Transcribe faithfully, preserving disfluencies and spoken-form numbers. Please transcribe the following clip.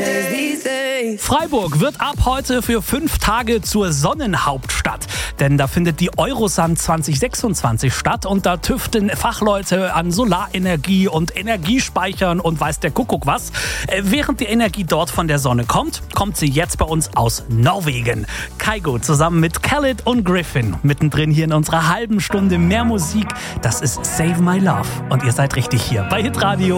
Freiburg wird ab heute für fünf Tage zur Sonnenhauptstadt. Denn da findet die Eurosun zwanzig sechsundzwanzig statt und da tüfteln Fachleute an Solarenergie und Energiespeichern und weiß der Kuckuck was. Während die Energie dort von der Sonne kommt, kommt sie jetzt bei uns aus Norwegen. Kygo zusammen mit Khalid und Griffin. Mittendrin hier in unserer halben Stunde mehr Musik. Das ist Save My Love. Und ihr seid richtig hier bei Hitradio.